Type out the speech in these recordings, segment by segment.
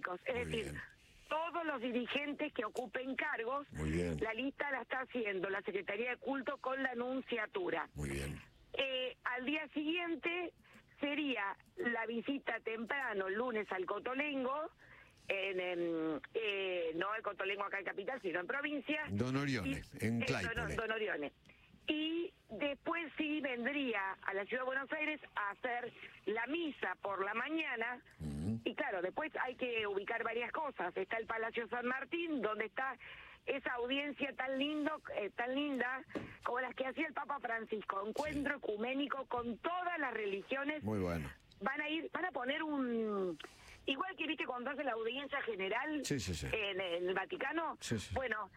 políticos, es Muy decir, bien. todos los dirigentes que ocupen cargos. Muy bien. La lista la está haciendo la Secretaría de Culto con la Nunciatura. Muy bien. Al día siguiente sería la visita temprano, el lunes, al Cotolengo, no el Cotolengo acá en Capital, sino en provincia. Don Orione, en Claypole. Don Orione. Y después sí vendría a la Ciudad de Buenos Aires a hacer la misa por la mañana. Y claro, después hay que ubicar varias cosas. Está el Palacio San Martín, donde está esa audiencia tan linda como las que hacía el Papa Francisco, encuentro ecuménico con todas las religiones. Muy bueno. Van a poner igual que viste cuando hace la audiencia general en el Vaticano. Bueno,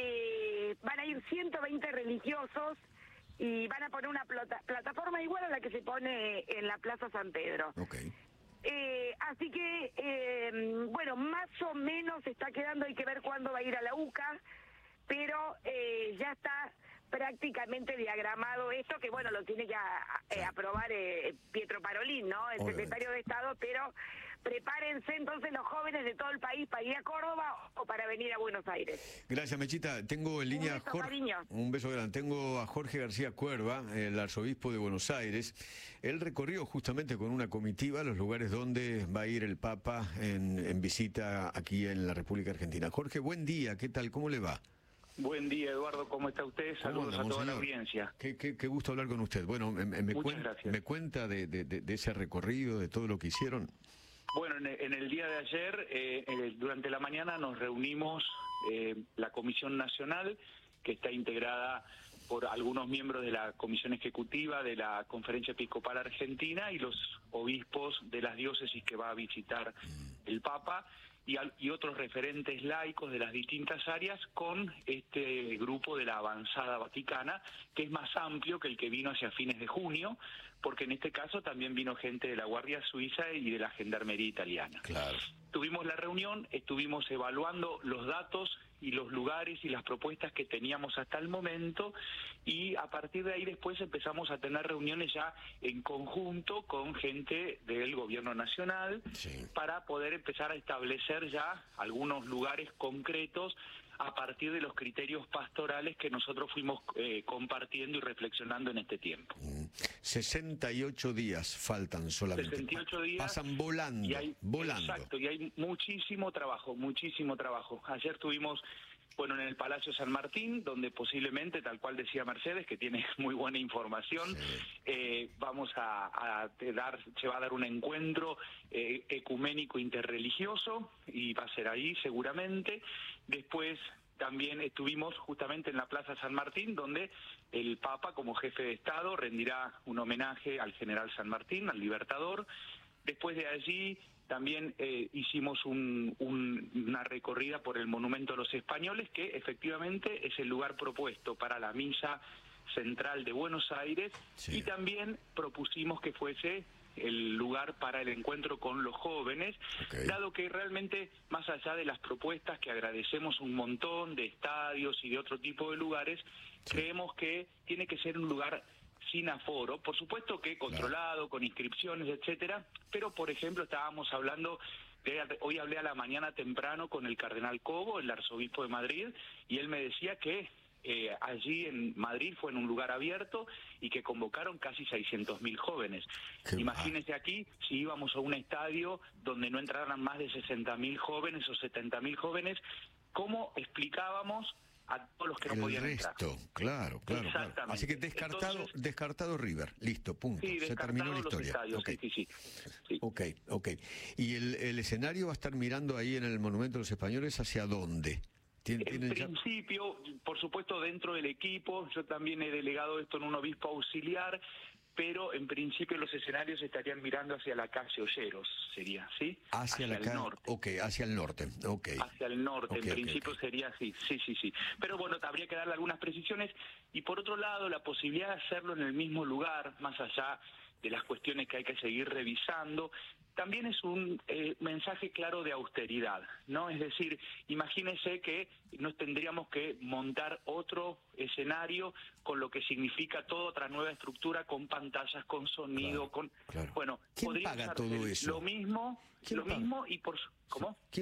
van a ir 120 religiosos y van a poner una plataforma igual a la que se pone en la Plaza San Pedro. Okay. Así que, bueno, más o menos se está quedando, hay que ver cuándo va a ir a la UCA, pero ya está prácticamente diagramado esto, que bueno, lo tiene que aprobar Pietro Parolin, ¿no? El secretario de Estado, pero prepárense entonces los jóvenes de todo el país para ir a Córdoba o para venir a Buenos Aires. Gracias, Mechita. Tengo en línea un beso grande. Tengo a Jorge García Cuerva, el arzobispo de Buenos Aires. Él recorrió justamente con una comitiva los lugares donde va a ir el Papa en visita aquí en la República Argentina. Jorge, buen día. ¿Qué tal? ¿Cómo le va? Buen día, Eduardo, ¿cómo está usted? Saludos a toda la audiencia. Qué gusto hablar con usted. Bueno, me cuenta de ese recorrido, de todo lo que hicieron. Bueno, en el día de ayer, durante la mañana, nos reunimos la Comisión Nacional, que está integrada por algunos miembros de la Comisión Ejecutiva de la Conferencia Episcopal Argentina y los obispos de las diócesis que va a visitar el Papa, y otros referentes laicos de las distintas áreas, con este grupo de la Avanzada Vaticana, que es más amplio que el que vino hacia fines de junio, porque en este caso también vino gente de la Guardia Suiza y de la Gendarmería Italiana. Claro. Tuvimos la reunión, estuvimos evaluando los datos y los lugares y las propuestas que teníamos hasta el momento, y a partir de ahí después empezamos a tener reuniones ya en conjunto con gente del gobierno nacional, para poder empezar a establecer ya algunos lugares concretos a partir de los criterios pastorales que nosotros fuimos compartiendo y reflexionando en este tiempo. 68 días faltan solamente. 68 días. Pasan volando, volando. Exacto, y hay muchísimo trabajo, muchísimo trabajo. Ayer tuvimos, bueno, en el Palacio San Martín, donde posiblemente, tal cual decía Mercedes, que tiene muy buena información, vamos se va a dar un encuentro ecuménico interreligioso, y va a ser ahí seguramente. Después también estuvimos justamente en la Plaza San Martín, donde el Papa, como jefe de Estado, rendirá un homenaje al general San Martín, al Libertador. Después de allí también hicimos una recorrida por el Monumento a los Españoles, que efectivamente es el lugar propuesto para la misa central de Buenos Aires, y también propusimos que fuese el lugar para el encuentro con los jóvenes, dado que realmente, más allá de las propuestas que agradecemos un montón de estadios y de otro tipo de lugares, creemos que tiene que ser un lugar sin aforo, por supuesto que controlado, con inscripciones, etcétera, pero por ejemplo estábamos hablando hoy hablé a la mañana temprano con el cardenal Cobo, el arzobispo de Madrid, y él me decía que allí en Madrid fue en un lugar abierto y que convocaron casi 600.000 jóvenes. Imagínense aquí, si íbamos a un estadio donde no entraran más de 60.000 jóvenes o 70.000 jóvenes, ¿cómo explicábamos a todos los que no podían entrar? Claro. Así que descartado River, listo, punto. Sí, se terminó la historia. Estadios, sí. Ok. ¿Y el escenario va a estar mirando ahí en el Monumento de los Españoles hacia dónde? En principio, por supuesto, dentro del equipo, yo también he delegado esto en un obispo auxiliar, pero en principio los escenarios estarían mirando hacia la calle Olleros, sería, ¿sí? Hacia el norte. Hacia el norte, Hacia el norte, en principio sería así, sí. Pero bueno, habría que darle algunas precisiones, y por otro lado, la posibilidad de hacerlo en el mismo lugar, más allá de las cuestiones que hay que seguir revisando, también es un mensaje claro de austeridad, ¿no? Es decir, imagínense que nos tendríamos que montar otro escenario con lo que significa toda otra nueva estructura, con pantallas, con sonido, Bueno, ¿quién paga todo eso? Lo mismo y por... ¿Cómo?